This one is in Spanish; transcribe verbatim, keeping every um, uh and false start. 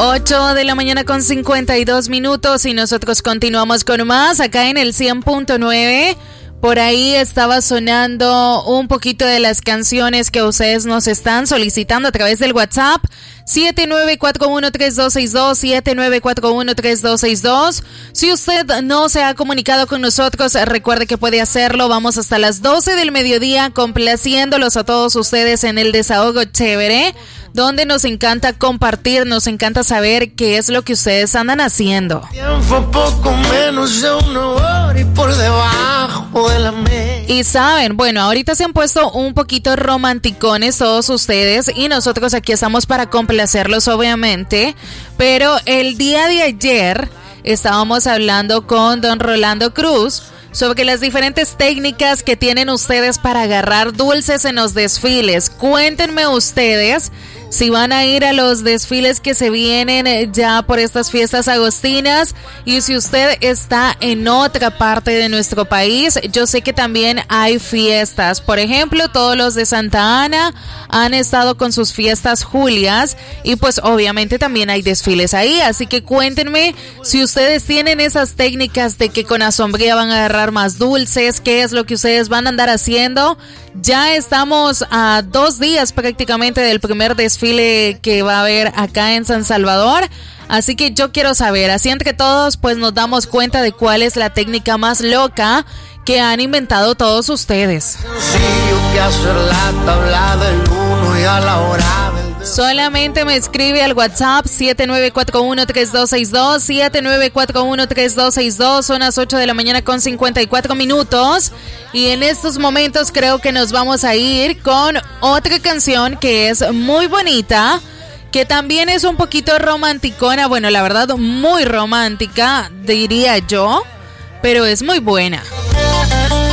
ocho de la mañana con cincuenta y dos minutos y nosotros continuamos con más acá en el cien punto nueve. Por ahí estaba sonando un poquito de las canciones que ustedes nos están solicitando a través del WhatsApp siete nueve cuatro uno tres dos seis dos, siete nueve cuatro uno tres dos seis dos. Si usted no se ha comunicado con nosotros, recuerde que puede hacerlo. Vamos hasta las doce del mediodía complaciéndolos a todos ustedes en el Desahogo Chévere, donde nos encanta compartir, nos encanta saber qué es lo que ustedes andan haciendo. Tiempo poco menos de una hora y por debajo de la media. Y saben, bueno, ahorita se han puesto un poquito romanticones todos ustedes y nosotros aquí estamos para complacerlos, obviamente. Pero el día de ayer estábamos hablando con don Rolando Cruz sobre las diferentes técnicas que tienen ustedes para agarrar dulces en los desfiles. Cuéntenme ustedes si van a ir a los desfiles que se vienen ya por estas fiestas agostinas y si usted está en otra parte de nuestro país. Yo sé que también hay fiestas. Por ejemplo, todos los de Santa Ana han estado con sus fiestas Julias y pues obviamente también hay desfiles ahí. Así que cuéntenme si ustedes tienen esas técnicas de que con asombría van a agarrar más dulces, qué es lo que ustedes van a andar haciendo. Ya estamos a dos días prácticamente del primer desfile que va a haber acá en San Salvador. Así que yo quiero saber, así entre todos pues nos damos cuenta de cuál es la técnica más loca que han inventado todos ustedes. Sencillo que hacer la tabla del uno y a la hora del... Solamente me escribe al WhatsApp siete nueve cuatro uno tres dos seis dos, siete nueve cuatro uno tres dos seis dos. Son las ocho de la mañana con cincuenta y cuatro minutos. Y en estos momentos creo que nos vamos a ir con otra canción que es muy bonita, que también es un poquito romanticona. Bueno, la verdad, muy romántica, diría yo, pero es muy buena.